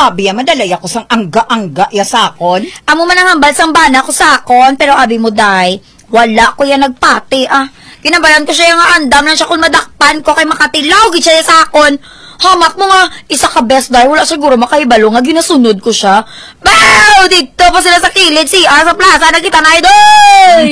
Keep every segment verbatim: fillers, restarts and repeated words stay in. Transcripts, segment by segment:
Abi, madalay ako sang angga-angga ya sakon. Amo man ang hambal sang bana ko sakon, pero abi mo day, wala ko yan nagpati ah. Kinabayan ko siya yung andam na siya kung madakpan ko kay makatilaw, gid siya sakon. Hamak mo nga, isa ka best day, wala siguro makaibalo nga ginasunod ko siya. Bow! Dito pa sila sa kilid, C R sa plaza, nakita na idol!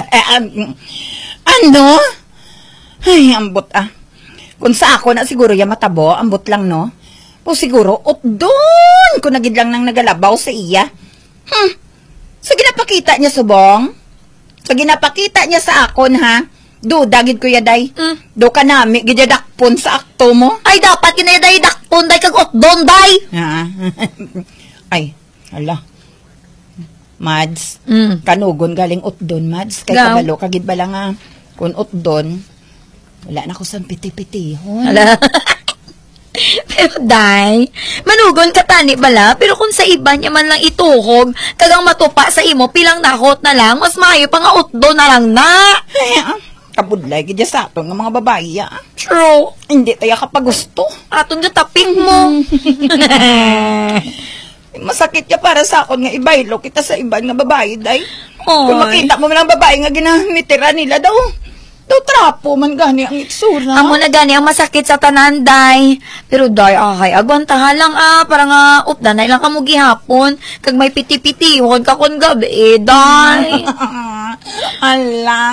Ano? Ay, ambot ah. Kung sa ako na siguro ya matabo, ambot lang no. O siguro, utdon ko nagid lang nang nagalabaw sa iya. Hmm. Sa ginapakita niya subong? Sa ginapakita niya sa akon ha? Do, dagid ko yaday. Mm. Do ka nami, gidadakpon sa akto mo. Ay, dapat kinayaday dakpon, day kag utdon, day! Ha? Ay, ala. Mads, Mm. kanugon galing utdon, Mads. Kay Gaw. kabalo, kagid ba lang nga, kung utdon, wala na ko sa piti-pitihon. Hala. Pero day, manugon ka tani bala, pero kung sa iba niya man lang ituhog, kagang matupa sa imo, pilang nahot na lang, mas maayo pa nga utdon na lang na. Ay, ah, kabudlay, gidya sa aton ng mga babae, ah. True. Hindi tayo kapag gusto. Aton ka taping mo. Masakit ya para sa akon nga ibaylo kita sa iban nga babae, day. Kung Oy. makita mo man ang babae nga ginamitira nila daw, daw trapo man gani ang itsura. Amo na gani ang masakit sa tanan, day. Pero day, ay, agwantahan lang ah, para nga, upda na ilang kamugi hapon, kag may piti-pitihon ka kon gabi, day. Ala.